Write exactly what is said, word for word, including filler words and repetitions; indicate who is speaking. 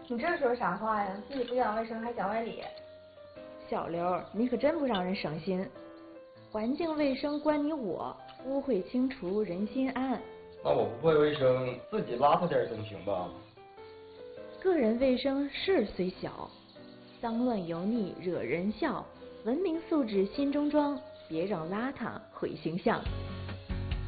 Speaker 1: 你这说啥话呀？自己不讲卫生还讲外理。
Speaker 2: 小刘，你可真不让人省心。环境卫生关你我，污秽清除人心安。
Speaker 3: 那我不会卫生，自己邋遢点总行吧？
Speaker 2: 个人卫生事虽小，脏乱油腻惹人笑。文明素质心中装，别让邋遢毁形象。